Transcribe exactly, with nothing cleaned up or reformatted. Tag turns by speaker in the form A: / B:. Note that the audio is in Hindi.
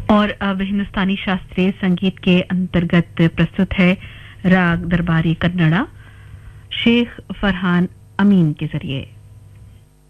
A: और अब हिंदुस्तानी शास्त्रीय संगीत के अंतर्गत प्रस्तुत है राग दरबारी कन्नड़ा शेख फरहान अमीन के जरिए।